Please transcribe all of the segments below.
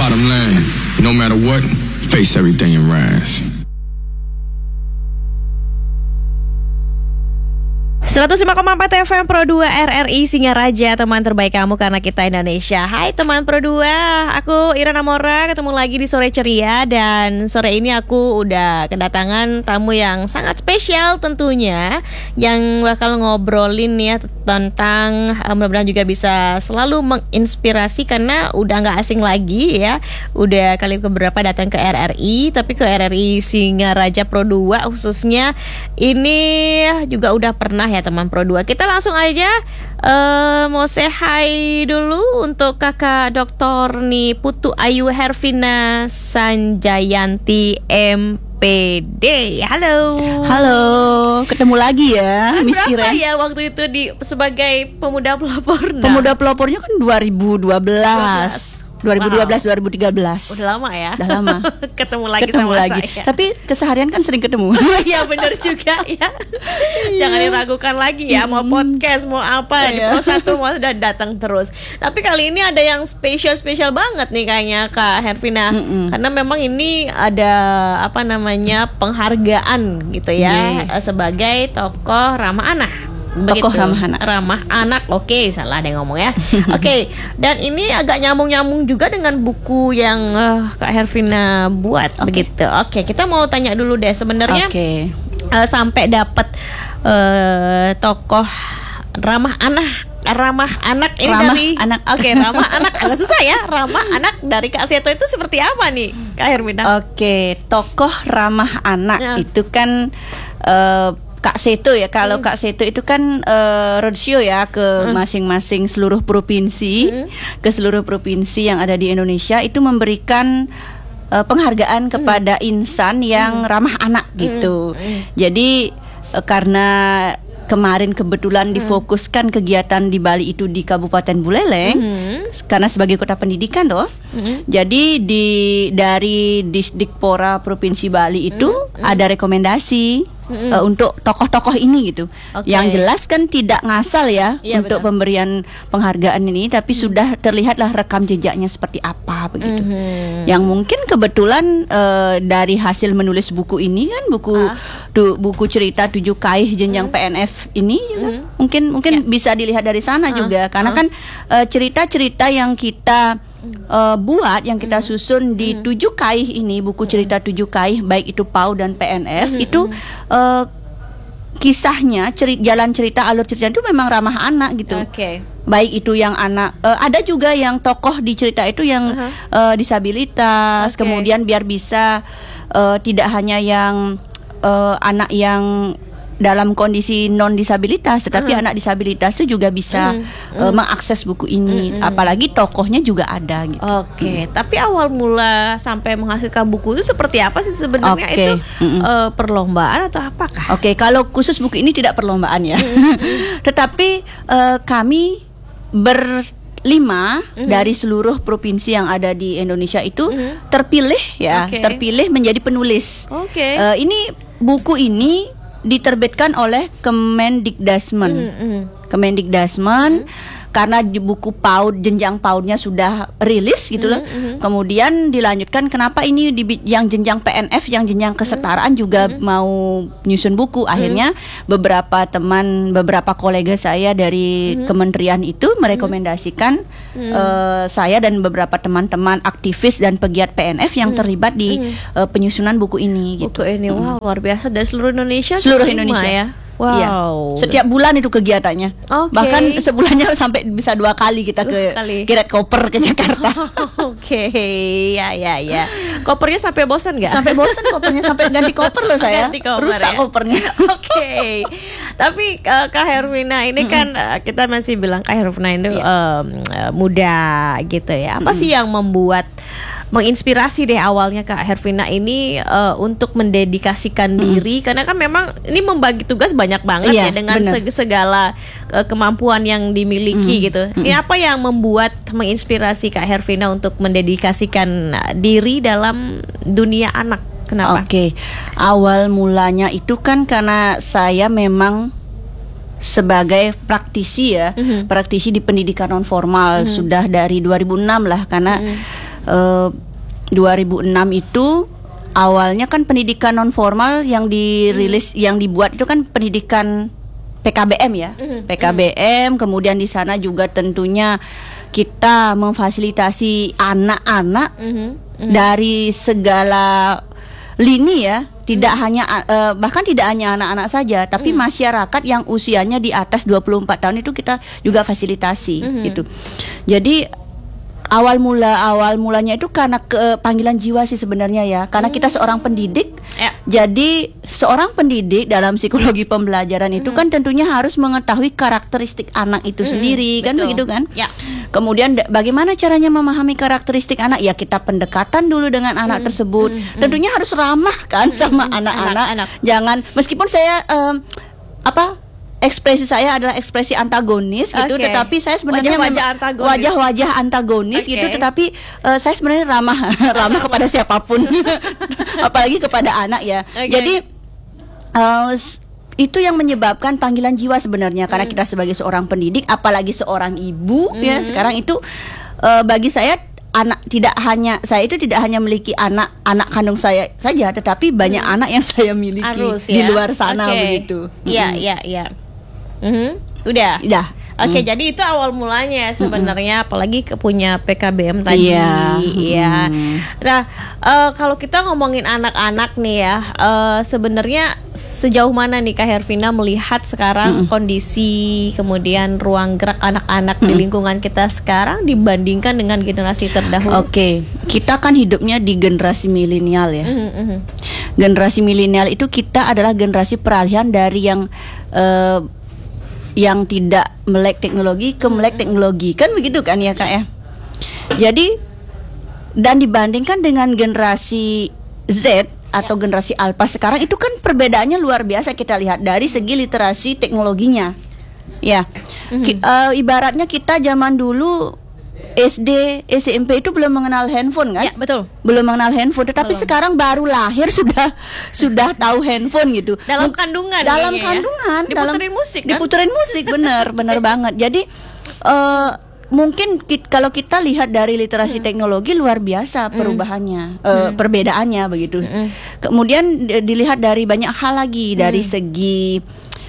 Bottom line, no matter what, face everything and rise. 105,4 FM Pro 2 RRI Singaraja, teman terbaik kamu karena kita Indonesia. Hai teman Pro 2, aku Irana Mora, ketemu lagi di Sore Ceria. Dan sore ini aku udah kedatangan tamu yang sangat spesial tentunya, yang bakal ngobrolin ya tentang mudah-mudahan juga bisa selalu menginspirasi, karena udah gak asing lagi ya. Udah kali keberapa datang ke RRI, tapi ke RRI Singaraja Pro 2 khususnya ini juga udah pernah ya teman Pro 2. Kita langsung aja mau say hi dulu untuk kakak doktor nih, Putu Ayu Hervina Sanjayanti MPD. Halo. Halo, ketemu lagi ya, Miss Berapa Iren. ya waktu itu sebagai pemuda pelopor? Pemuda pelopornya kan 2012. 2013. Udah lama ya. Udah lama. Ketemu lagi sama saya. Tapi keseharian kan sering ketemu. Iya benar juga ya. Jangan diragukan lagi ya, mau podcast mau apa, di Pro 1 mau sudah datang terus. Tapi kali ini ada yang spesial banget nih kayaknya Kak Hervina. Karena memang ini ada penghargaan gitu ya, sebagai tokoh ramah anak. Begitu. Tokoh ramah anak. Oke, salah ada yang ngomong ya. Oke, dan ini agak nyambung juga dengan buku yang Kak Hervina buat. Begitu. Oke, kita mau tanya dulu deh sebenarnya sampai dapat tokoh ramah anak ini ramah dari anak. Oke, ramah anak agak susah ya. Ramah anak dari Kak Seto itu seperti apa nih Kak Hervina? Oke, tokoh ramah anak itu kan Kak Seto ya. Kalau Kak Seto itu kan roadshow ya ke masing-masing seluruh provinsi, ke seluruh provinsi yang ada di Indonesia, itu memberikan penghargaan kepada insan yang ramah anak gitu. Jadi karena kemarin kebetulan difokuskan kegiatan di Bali itu di Kabupaten Buleleng, karena sebagai kota pendidikan loh. Jadi dari Disdikpora Provinsi Bali itu ada rekomendasi untuk tokoh-tokoh ini gitu. Yang jelas kan tidak ngasal ya, untuk pemberian penghargaan ini, tapi sudah terlihatlah rekam jejaknya seperti apa begitu. Yang mungkin kebetulan dari hasil menulis buku ini kan, buku cerita 7 Kaih Jenjang PNF ini juga, mungkin bisa dilihat dari sana juga, karena kan cerita-cerita yang kita buat, yang kita susun di 7 Kaih ini, buku cerita 7 Kaih baik itu PAU dan PNF, itu kisahnya, jalan cerita, alur cerita itu memang ramah anak gitu. Baik itu yang anak, ada juga yang tokoh di cerita itu yang disabilitas, kemudian biar bisa tidak hanya yang anak yang dalam kondisi non disabilitas, tetapi anak disabilitas itu juga bisa mengakses buku ini. Apalagi tokohnya juga ada gitu. Tapi awal mula sampai menghasilkan buku itu seperti apa sih sebenarnya? Itu perlombaan atau apakah? Kalau khusus buku ini tidak perlombaan ya. Tetapi kami berlima dari seluruh provinsi yang ada di Indonesia itu terpilih ya, terpilih menjadi penulis. Ini buku ini diterbitkan oleh Kemendikdasmen. Kemendikdasmen karena di buku PAUD, jenjang PAUD-nya sudah rilis gitu loh. Kemudian dilanjutkan, kenapa ini yang jenjang PNF, yang jenjang kesetaraan juga mau nyusun buku. Akhirnya beberapa kolega saya dari kementerian itu merekomendasikan saya dan beberapa teman-teman aktivis dan pegiat PNF yang terlibat di penyusunan buku ini gitu. Wow, luar biasa, dari seluruh Indonesia. Seluruh Indonesia ya. Wow. Ya, setiap bulan itu kegiatannya. Bahkan sebulannya sampai bisa 2 kali kita kiret koper ke Jakarta. Ya. Kopernya sampai bosan nggak? Sampai bosan kopernya, sampai ganti koper loh saya. Rusak kopernya. Tapi Kak Hervina ini kan kita masih bilang Kak Hervina ini muda gitu ya. Apa sih yang membuat menginspirasi deh awalnya Kak Hervina ini untuk mendedikasikan diri, karena kan memang ini membagi tugas banyak banget ya dengan segala kemampuan yang dimiliki gitu. Ini apa yang membuat menginspirasi Kak Hervina untuk mendedikasikan diri dalam dunia anak? Kenapa? Awal mulanya itu kan karena saya memang sebagai praktisi ya, praktisi di pendidikan non formal sudah dari 2006 lah, karena 2006 itu awalnya kan pendidikan non formal yang dirilis, yang dibuat itu kan pendidikan PKBM ya, PKBM. Kemudian di sana juga tentunya kita memfasilitasi anak-anak dari segala lini ya, tidak hanya bahkan tidak hanya anak-anak saja, tapi masyarakat yang usianya di atas 24 tahun itu kita juga fasilitasi gitu. Jadi awal mulanya itu karena panggilan jiwa sih sebenarnya ya, karena kita seorang pendidik. Jadi seorang pendidik dalam psikologi pembelajaran itu kan tentunya harus mengetahui karakteristik anak itu sendiri, kan begitu kan? Kemudian bagaimana caranya memahami karakteristik anak? Ya kita pendekatan dulu dengan anak tersebut. Tentunya harus ramah kan sama anak-anak. Jangan, meskipun saya ekspresi saya adalah ekspresi antagonis gitu, tetapi saya sebenarnya wajah-wajah antagonis gitu, tetapi saya sebenarnya ramah kepada siapapun, apalagi kepada anak ya. Jadi itu yang menyebabkan panggilan jiwa sebenarnya, karena kita sebagai seorang pendidik, apalagi seorang ibu ya sekarang itu, bagi saya saya itu tidak hanya memiliki anak kandung saya saja, tetapi banyak anak yang saya miliki di luar sana begitu. Iya. Udah. Oke, jadi itu awal mulanya sebenarnya, apalagi punya PKBM tadi. Iya. Nah, kalau kita ngomongin anak-anak nih ya, sebenarnya sejauh mana nih Kak Hervina melihat sekarang kondisi kemudian ruang gerak anak-anak di lingkungan kita sekarang dibandingkan dengan generasi terdahulu? Oke, kita kan hidupnya di generasi milenial ya. Generasi milenial itu kita adalah generasi peralihan dari yang tidak melek teknologi ke melek teknologi, kan begitu kan ya Kak ya. Jadi dan dibandingkan dengan generasi Z atau generasi Alpha sekarang itu kan perbedaannya luar biasa kita lihat dari segi literasi teknologinya. Ya. Ibaratnya kita zaman dulu SD, SMP itu belum mengenal handphone kan? Ya, betul. Belum mengenal handphone, tetapi sekarang baru lahir sudah tahu handphone gitu. Dalam kandungan. Diputerin musik, bener banget. Jadi mungkin kalau kita lihat dari literasi teknologi luar biasa perubahannya, perbedaannya begitu. Kemudian dilihat dari banyak hal lagi, dari segi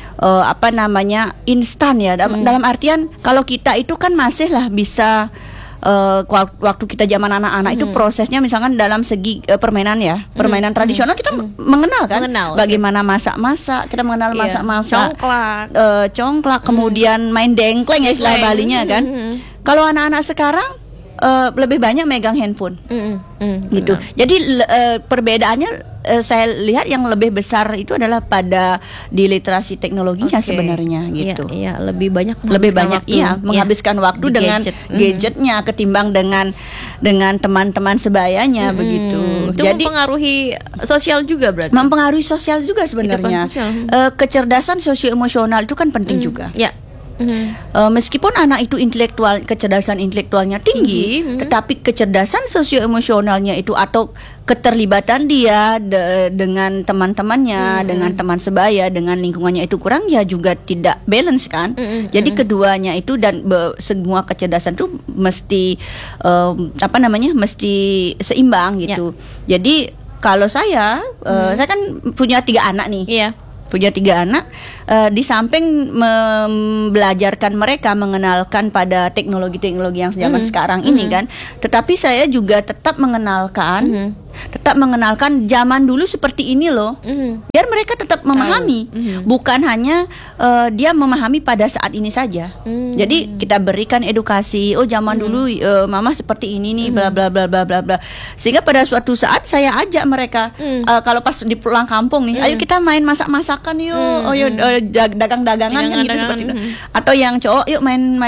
instan ya. Dalam artian kalau kita itu kan masih lah bisa waktu kita zaman anak-anak itu prosesnya misalkan dalam segi permainan ya, permainan tradisional kita mengenal kan, bagaimana masak-masak, kita mengenal masak-masak, congklak, kemudian main dengkleng ya istilah Balinya kan. Kalau anak-anak sekarang lebih banyak megang handphone, gitu. Jadi perbedaannya saya lihat yang lebih besar itu adalah pada di literasi teknologinya sebenarnya gitu. Iya, lebih banyak menghabiskan waktu dengan gadgetnya ketimbang dengan teman-teman sebayanya begitu. Itu jadi mempengaruhi sosial juga berarti. Mempengaruhi sosial juga sebenarnya. Kecerdasan sosioemosional itu kan penting juga. Ya. Meskipun anak itu kecerdasan intelektualnya tinggi, tetapi kecerdasan sosioemosionalnya itu atau keterlibatan dia dengan teman-temannya, dengan teman sebaya, dengan lingkungannya itu kurang, ya juga tidak balance kan. Jadi keduanya itu dan semua kecerdasan itu mesti mesti seimbang gitu. Jadi kalau saya kan punya 3 anak nih. Punya 3 anak, di samping membelajarkan mereka mengenalkan pada teknologi-teknologi yang zaman sekarang ini kan, tetapi saya juga tetap mengenalkan zaman dulu seperti ini loh, biar mereka tetap memahami, bukan hanya dia memahami pada saat ini saja. Jadi kita berikan edukasi, zaman dulu mama seperti ini nih, bla bla bla bla bla bla, sehingga pada suatu saat saya ajak mereka, kalau pas di pulang kampung nih, ayo kita main masak-masakan yuk, dagang-dagangan kan gitu seperti itu. Atau yang cowok, yuk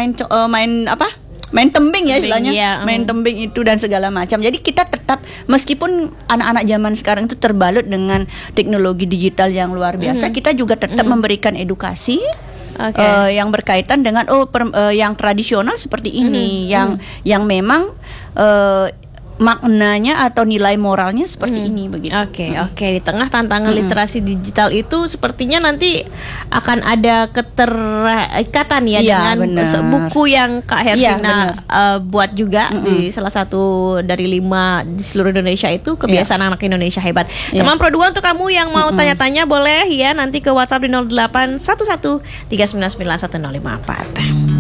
main tembing ya istilahnya, main tembing itu dan segala macam. Jadi kita tetap, meskipun anak-anak zaman sekarang itu terbalut dengan teknologi digital yang luar biasa, kita juga tetap memberikan edukasi yang berkaitan dengan yang tradisional seperti ini, yang memang maknanya atau nilai moralnya seperti ini begitu. Oke. Di tengah tantangan literasi digital itu sepertinya nanti akan ada keterikatan ya Iya, dengan benar. buku yang Kak Iya, Hervina buat juga di salah satu dari 5 di seluruh Indonesia itu kebiasaan anak Indonesia hebat. Iya. Teman Pro 2, untuk kamu yang mau tanya-tanya boleh ya nanti ke WhatsApp di 0811 399 1054.